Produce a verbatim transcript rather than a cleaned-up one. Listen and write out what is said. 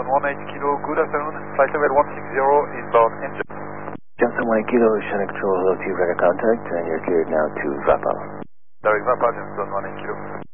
one eight Kilo, good afternoon. Flight level one six zero, inbound engine. Johnson one eight Kilo, Chinook Control, hello to radar contact, and you're cleared now to drop off. Direct drop out, Johnson one eight Kilo.